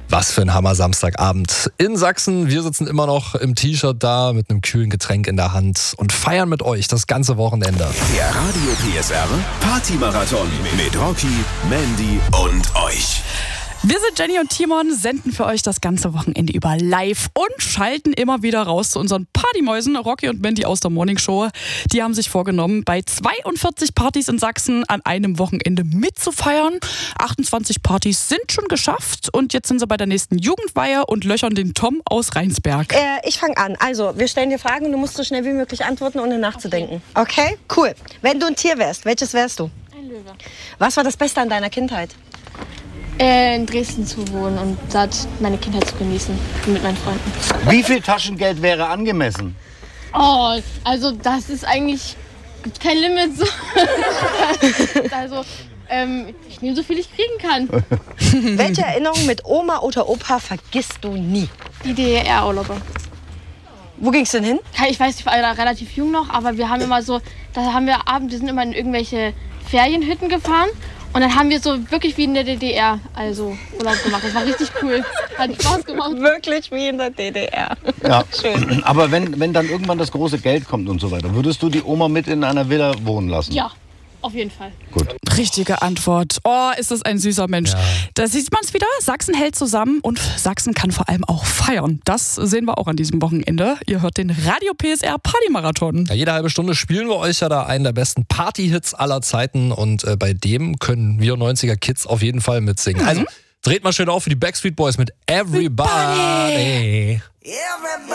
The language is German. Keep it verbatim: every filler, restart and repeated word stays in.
Was für ein Hammer Samstagabend in Sachsen. Wir sitzen immer noch im T-Shirt da mit einem kühlen Getränk in der Hand und feiern mit euch das ganze Wochenende. Der Radio P S R Party-Marathon mit Rocky, Mandy und euch. Wir sind Jenny und Timon, senden für euch das ganze Wochenende über live und schalten immer wieder raus zu unseren Partymäusen. Rocky und Mandy aus der Morning Show. Die haben sich vorgenommen, bei zweiundvierzig Partys in Sachsen an einem Wochenende mitzufeiern. achtundzwanzig Partys sind schon geschafft und jetzt sind sie bei der nächsten Jugendweihe und löchern den Tom aus Rheinsberg. Äh, ich fange an. Also, wir stellen dir Fragen und du musst so schnell wie möglich antworten, ohne nachzudenken. Okay? Cool. Wenn du ein Tier wärst, welches wärst du? Ein Löwe. Was war das Beste an deiner Kindheit? Äh, in Dresden zu wohnen und dort meine Kindheit zu genießen mit meinen Freunden. Wie viel Taschengeld wäre angemessen? Oh, also das ist eigentlich, gibt kein Limit. So. Also, ähm, ich nehme so viel ich kriegen kann. Welche Erinnerung mit Oma oder Opa vergisst du nie? Die D D R-Urlaube. Wo ging's denn hin? Ich weiß, ich war da relativ jung noch, aber wir haben immer so, da haben wir abends, wir sind immer in irgendwelche Ferienhütten gefahren. Und dann haben wir so wirklich wie in der D D R also Urlaub gemacht. Das war richtig cool. Hat Spaß gemacht. Wirklich wie in der D D R. Ja. Schön. Aber wenn, wenn dann irgendwann das große Geld kommt und so weiter, würdest du die Oma mit in einer Villa wohnen lassen? Ja, auf jeden Fall. Gut. Richtige Antwort. Oh, ist das ein süßer Mensch. Ja. Da sieht man es wieder. Sachsen hält zusammen und Sachsen kann vor allem auch feiern. Das sehen wir auch an diesem Wochenende. Ihr hört den Radio P S R Party-Marathon. Ja, jede halbe Stunde spielen wir euch ja da einen der besten Party-Hits aller Zeiten und äh, bei dem können wir neunziger Kids auf jeden Fall mitsingen. Mhm. Also dreht mal schön auf für die Backstreet Boys mit Everybody. Everybody.